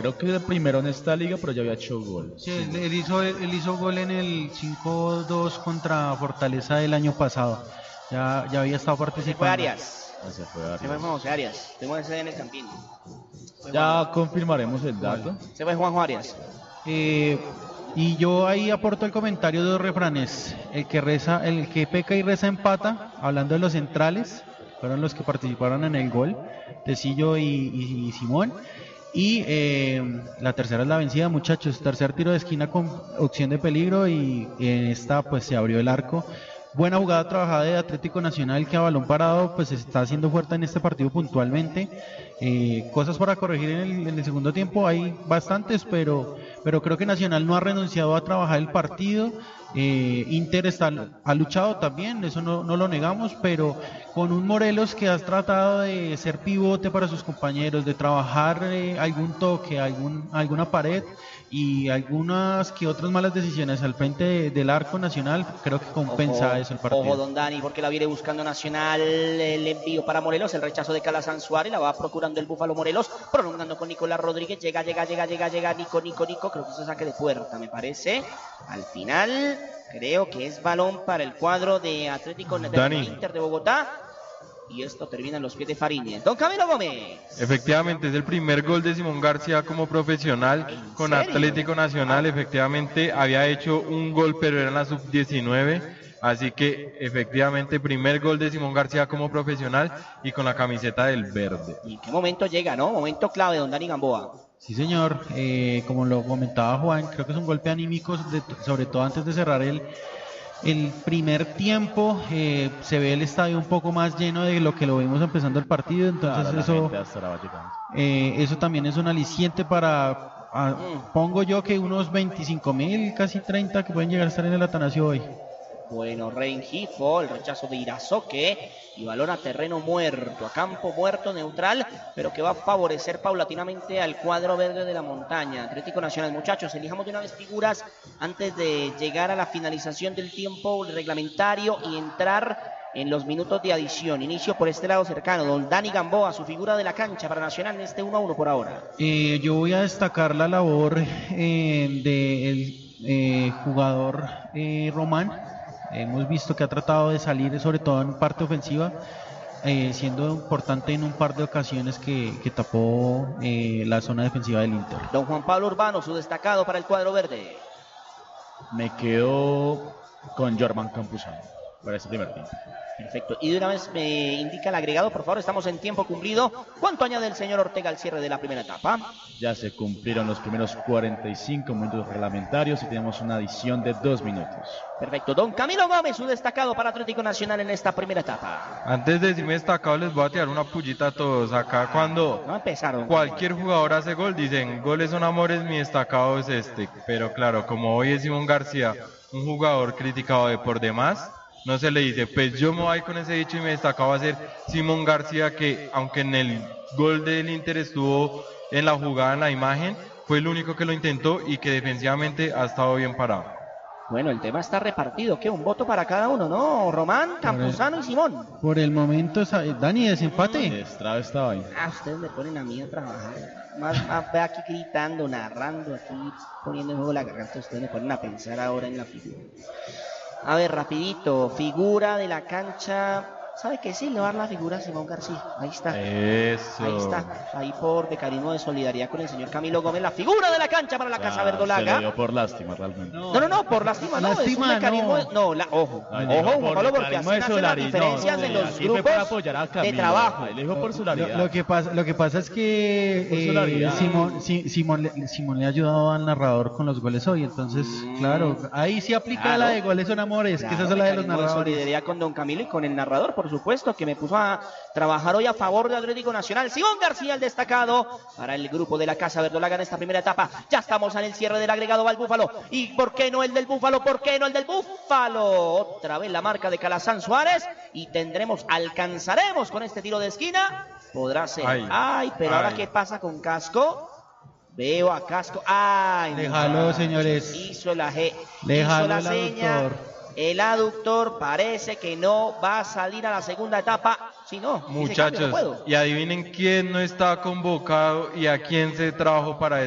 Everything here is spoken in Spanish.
creo que el primero en esta liga, pero ya había hecho gol. Sí, él hizo gol en el 5-2 contra Fortaleza del año pasado. Ya había estado Se fue participando. Arias. Se fue Se fue José Arias. Tengo ese en el campín. Ya confirmaremos el dato. Se fue Juanjo Arias. Y yo ahí aporto el comentario de dos refranes. El que peca y reza empata, hablando de los centrales, fueron los que participaron en el gol, Tecillo y Simón. Y la tercera es la vencida, muchachos. Tercer tiro de esquina con opción de peligro y en esta pues se abrió el arco. Buena jugada trabajada de Atlético Nacional, que a balón parado pues está haciendo fuerte en este partido puntualmente. Cosas para corregir en el segundo tiempo hay bastantes, pero creo que Nacional no ha renunciado a trabajar el partido. Inter ha luchado también, eso no lo negamos, pero con un Morelos que has tratado de ser pivote para sus compañeros, de trabajar algún toque, alguna pared y algunas que otras malas decisiones al frente del arco Nacional, creo que compensa eso el partido. Ojo, don Dani, porque la viene buscando Nacional, el envío para Morelos, el rechazo de Calazán Suárez, la va procurando el Búfalo Morelos, prolongando con Nicolás Rodríguez, llega, Nico, creo que es un saque de puerta, me parece, al final, creo que es balón para el cuadro de Atlético de Inter de Bogotá, y esto termina en los pies de Fariñez. Don Camilo Gómez. Efectivamente, es el primer gol de Simón García como profesional con Atlético Nacional. Efectivamente, había hecho un gol, pero era en la sub-19. Así que, efectivamente, primer gol de Simón García como profesional y con la camiseta del verde. ¿Y qué momento llega, no? Momento clave, don Dani Gamboa. Sí, señor. Como lo comentaba Juan, creo que es un golpe anímico, sobre todo antes de cerrar el primer tiempo. Se ve el estadio un poco más lleno de lo que lo vimos empezando el partido, entonces eso también es un aliciente para, pongo yo que unos 25.000, casi 30 que pueden llegar a estar en el Atanasio hoy. Bueno, Rengifo, el rechazo de Irazoque y balón a terreno muerto, a campo muerto neutral, pero que va a favorecer paulatinamente al cuadro verde de la montaña. Atlético Nacional, muchachos, elijamos de una vez figuras antes de llegar a la finalización del tiempo reglamentario y entrar en los minutos de adición. Inicio por este lado cercano, don Dani Gamboa, su figura de la cancha para Nacional en este 1-1 por ahora. Yo voy a destacar la labor del jugador Román. Hemos visto que ha tratado de salir, sobre todo en parte ofensiva, siendo importante en un par de ocasiones que tapó la zona defensiva del Inter. Don Juan Pablo Urbano, su destacado para el cuadro verde. Me quedo con Jorman Campuzano para este primer tiempo. Perfecto. Y de una vez me indica el agregado, por favor, estamos en tiempo cumplido. ¿Cuánto añade el señor Ortega al cierre de la primera etapa? Ya se cumplieron los primeros 45 minutos reglamentarios y tenemos una adición de 2 minutos. Perfecto. Don Camilo Gómez, su destacado para Atlético Nacional en esta primera etapa. Antes de decirme destacado, les voy a tirar una pullita a todos. Acá cuando No empezaron. Cualquier jugador hace gol, dicen, goles son amores, mi destacado es este. Pero claro, como hoy es Simón García, un jugador criticado de por demás, no se le dice, pues yo me voy con ese dicho y mi destacado va a ser Simón García, que aunque en el gol del Inter estuvo en la jugada, en la imagen, fue el único que lo intentó y que defensivamente ha estado bien parado. Bueno, el tema está repartido, ¿qué? Un voto para cada uno, ¿no? Román, Campuzano y Simón. Por el momento, Dani, desempate. Estrada estaba ahí. Ustedes me ponen a mí a trabajar. Más ve aquí gritando, narrando, aquí poniendo en juego la garganta. Ustedes me ponen a pensar ahora en la figura. A ver, rapidito, figura de la cancha. ¿Sabe qué? Sí, le va a dar la figura a Simón García. Ahí está. Eso. Ahí está. Ahí por mecanismo de solidaridad con el señor Camilo Gómez. La figura de la cancha para la Casa Verdolaga. Se le dio por lástima, realmente. No, por lástima no. Es un mecanismo ojo, Juan Pablo, porque así nacen las diferencias en los grupos de trabajo. Le dijo por solidaridad. Lo que pasa es que Simón le ha ayudado al narrador con los goles hoy, entonces, claro, ahí sí aplica la de goles son amores, que esa es la de los narradores. Solidaridad con don Camilo y con el narrador, por supuesto, que me puso a trabajar hoy a favor de Atlético Nacional. Simón García, el destacado para el grupo de la Casa Verdolaga en esta primera etapa. Ya estamos en el cierre del agregado, va el Búfalo. ¿Y por qué no el del Búfalo? ¿Por qué no el del Búfalo? Otra vez la marca de Calazán Suárez y alcanzaremos con este tiro de esquina. Podrá ser. Pero ahora ¿qué pasa con Casco? Veo a Casco. Déjalo, señores. Hizo la G. Déjalo, hizo la seña. El aductor parece que no va a salir a la segunda etapa. Si no, muchachos, y adivinen quién no está convocado y a quién se trajo para